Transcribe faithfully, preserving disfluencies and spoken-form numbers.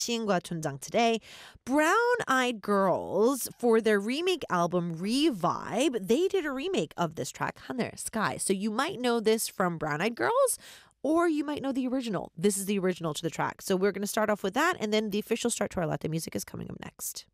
시인과 촌장 today. Brown Eyed Girls, for their remake album Revibe, they did a remake of this track, 하늘, Sky. So you might know this from Brown Eyed Girls, or you might know the original. This is the original to the track. So we're going to start off with that, and then the official start to our Latte music is coming up next.